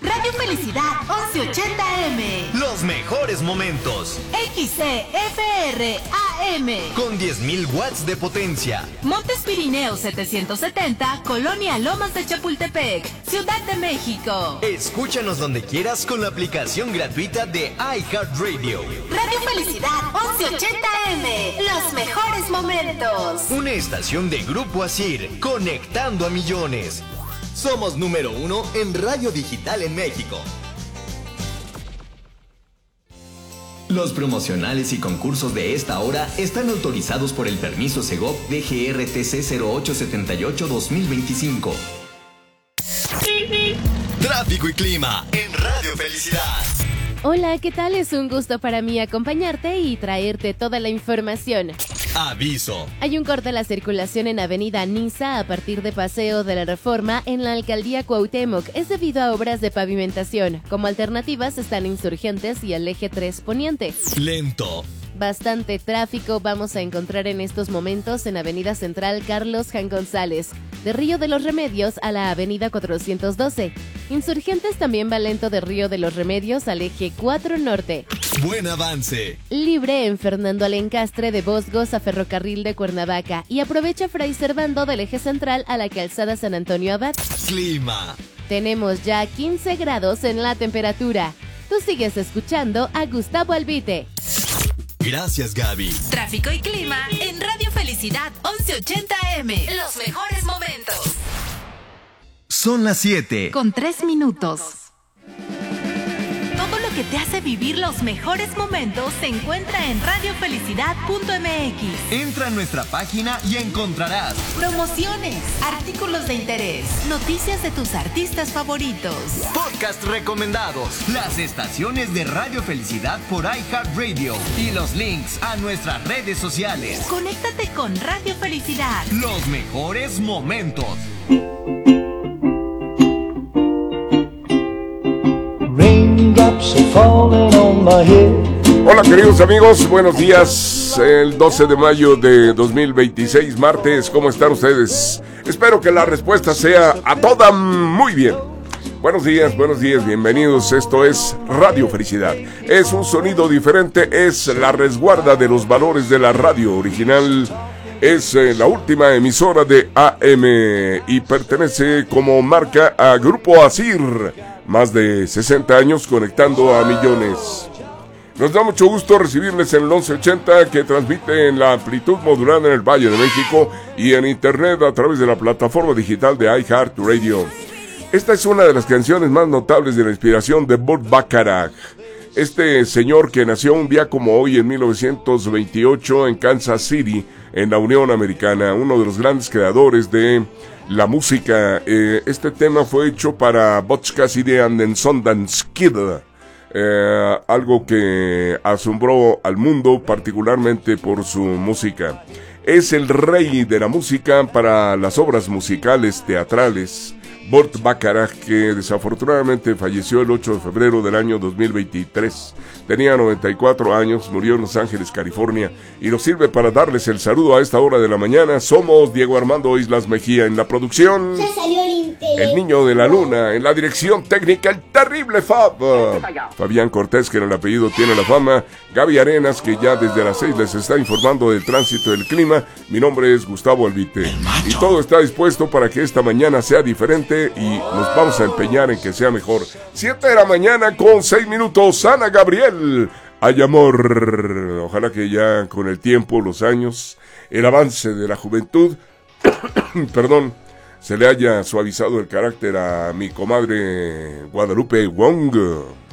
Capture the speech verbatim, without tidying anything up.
Radio Felicidad once ochenta eme. Los mejores momentos. X C F R A M. Con diez mil watts de potencia. Montes Pirineos setecientos setenta, Colonia Lomas de Chapultepec, Ciudad de México. Escúchanos donde quieras con la aplicación gratuita de iHeartRadio. Radio Felicidad once ochenta eme. Los mejores momentos. Una estación de Grupo Asir, conectando a millones. Somos número uno en radio digital en México. Los promocionales y concursos de esta hora están autorizados por el permiso Segov D G R T C cero ocho setenta y ocho dos mil veinticinco. Tráfico y clima en Radio Felicidad. Hola, ¿qué tal? Es un gusto para mí acompañarte y traerte toda la información. Aviso. Hay un corte a la circulación en Avenida Niza a partir de Paseo de la Reforma en la Alcaldía Cuauhtémoc. Es debido a obras de pavimentación. Como alternativas están Insurgentes y el Eje tres Poniente. Lento. Bastante tráfico vamos a encontrar en estos momentos en Avenida Central Carlos Jan González, de Río de los Remedios a la Avenida cuatrocientos doce. Insurgentes también va lento de Río de los Remedios al Eje cuatro Norte. Buen avance. Libre en Fernando Alencastre de Bosgos a Ferrocarril de Cuernavaca y aprovecha Fray Servando del Eje Central a la Calzada San Antonio Abad. Clima. Tenemos ya quince grados en la temperatura. Tú sigues escuchando a Gustavo Albite. Gracias, Gaby. Tráfico y clima en Radio Felicidad once ochenta eme. Los mejores momentos. Son las siete. Con tres minutos. Todo lo que te hace vivir los mejores momentos se encuentra en radio felicidad punto eme equis. Entra a nuestra página y encontrarás promociones, artículos de interés, noticias de tus artistas favoritos, podcast recomendados, las estaciones de Radio Felicidad por iHeartRadio y los links a nuestras redes sociales. Conéctate con Radio Felicidad. Los mejores momentos. Hola queridos amigos, buenos días. El doce de mayo de dos mil veintiséis, martes, ¿cómo están ustedes? Espero que la respuesta sea a toda muy bien. Buenos días, buenos días, bienvenidos. Esto es Radio Felicidad. Es un sonido diferente, es la resguarda de los valores de la radio original. Es eh, la última emisora de A M y pertenece como marca a Grupo Asir. Más de sesenta años conectando a millones. Nos da mucho gusto recibirles en el once ochenta que transmite en la amplitud modulada en el Valle de México y en internet a través de la plataforma digital de iHeartRadio. Esta es una de las canciones más notables de la inspiración de Burt Bacharach. Este señor que nació un día como hoy en mil novecientos veintiocho en Kansas City, en la Unión Americana, uno de los grandes creadores de la música. Eh, este tema fue hecho para Butch Cassidy and the Sundance Kid, eh, algo que asombró al mundo particularmente por su música. Es el rey de la música para las obras musicales teatrales. Burt Bacharach, que desafortunadamente falleció el ocho de febrero del año dos mil veintitrés. Tenía noventa y cuatro años, murió en Los Ángeles, California, y nos sirve para darles el saludo a esta hora de la mañana. Somos Diego Armando Islas Mejía en la producción, Se salió el intelecto. el niño de la luna, en la dirección técnica, el terrible Fab, Fabián Cortés, que en el apellido tiene la fama, Gaby Arenas, que ya desde las seis les está informando del tránsito del clima. Mi nombre es Gustavo Albite, y todo está dispuesto para que esta mañana sea diferente y nos vamos a empeñar en que sea mejor. Siete de la mañana con seis minutos. Ana Gabriel, hay amor. Ojalá que ya con el tiempo, los años, el avance de la juventud, perdón, se le haya suavizado el carácter a mi comadre Guadalupe Wong.